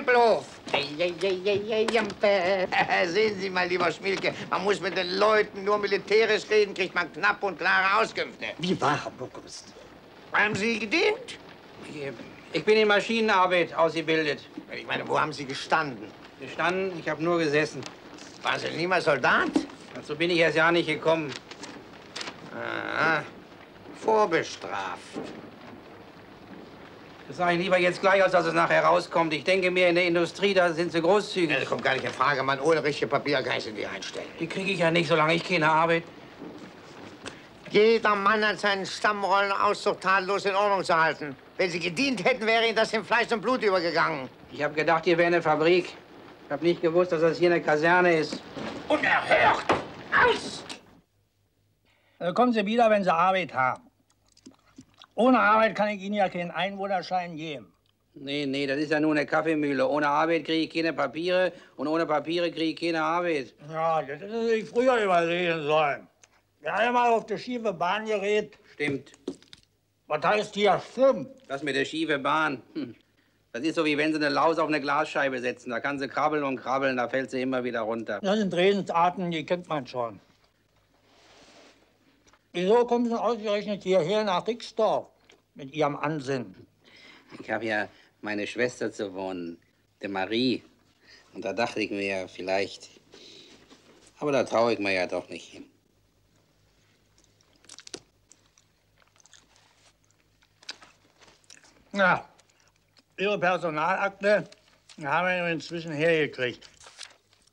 Tempelhof. Sehen Sie mal, lieber Schmielke, man muss mit den Leuten nur militärisch reden, kriegt man knapp und klare Auskünfte. Wie war, Herr Burggrust? Haben Sie gedient? Ich bin in Maschinenarbeit ausgebildet. Ich meine, wo haben Sie gestanden? Gestanden, ich habe nur gesessen. Waren Sie niemals Soldat? Dazu bin ich erst ja nicht gekommen. Aha. Vorbestraft. Das sage ich lieber jetzt gleich, als dass es nachher rauskommt. Ich denke mir, in der Industrie, da sind sie großzügig. Das kommt gar nicht in Frage, man. Ohne richtige Papiere kann ich Sie nicht einstellen. Die kriege ich ja nicht, solange ich keine Arbeit. Jeder Mann hat seinen Stammrollenauszug tadellos in Ordnung zu halten. Wenn Sie gedient hätten, wäre Ihnen das in Fleisch und Blut übergegangen. Ich habe gedacht, hier wäre eine Fabrik. Ich habe nicht gewusst, dass das hier eine Kaserne ist. Unerhört! Aus! Kommen Sie wieder, wenn Sie Arbeit haben. Ohne Arbeit kann ich Ihnen ja keinen Einwohnerschein geben. Nee, das ist ja nur eine Kaffeemühle. Ohne Arbeit kriege ich keine Papiere und ohne Papiere kriege ich keine Arbeit. Ja, das hätte Sie früher überlegen sollen. Wir haben mal auf die schiefe Bahn gerät. Stimmt. Was heißt hier stimmt? Das mit der schiefe Bahn. Das ist so, wie wenn Sie eine Laus auf eine Glasscheibe setzen. Da kann sie krabbeln und krabbeln, da fällt sie immer wieder runter. Das sind Redensarten, die kennt man schon. Wieso kommen Sie ausgerechnet hierher nach Rixdorf mit Ihrem Ansinnen? Ich habe ja meine Schwester zu wohnen, der Marie. Und da dachte ich mir ja vielleicht, aber da traue ich mir ja doch nicht hin. Ja, Ihre Personalakte haben wir inzwischen hergekriegt.